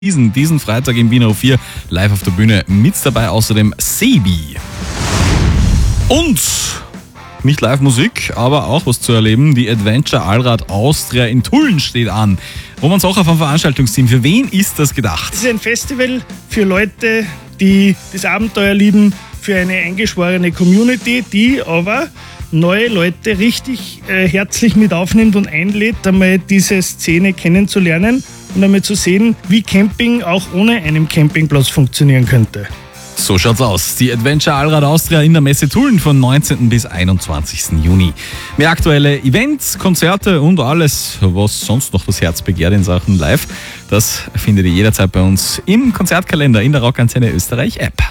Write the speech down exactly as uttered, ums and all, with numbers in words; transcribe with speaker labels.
Speaker 1: Diesen, diesen Freitag im Wiener O vier live auf der Bühne mit dabei, außerdem Sebi. Und nicht Live-Musik, aber auch was zu erleben. Die Adventure Allrad Austria in Tulln steht an. Roman Socher vom Veranstaltungsteam. Für wen ist das gedacht?
Speaker 2: Es ist ein Festival für Leute, die das Abenteuer lieben, für eine eingeschworene Community, die aber neue Leute richtig äh, herzlich mit aufnimmt und einlädt, einmal diese Szene kennenzulernen und einmal zu sehen, wie Camping auch ohne einen Campingplatz funktionieren könnte.
Speaker 1: So schaut's aus. Die Adventure Allrad Austria in der Messe Tulln von neunzehnten bis einundzwanzigsten Juni. Mehr aktuelle Events, Konzerte und alles, was sonst noch das Herz begehrt in Sachen Live, das findet ihr jederzeit bei uns im Konzertkalender in der Rockantenne Österreich App.